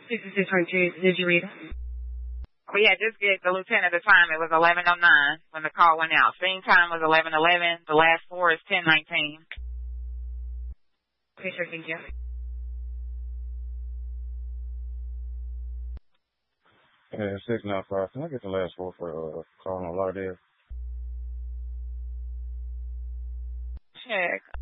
6622, did you read it? Well, yeah, just get the lieutenant at the time. It was 11:09 when the call went out. Scene time was 11:11. The last four is 10:19. Okay, sure, thank you. Yeah, 695. Can I get the last four for calling on Lauderdale? Check.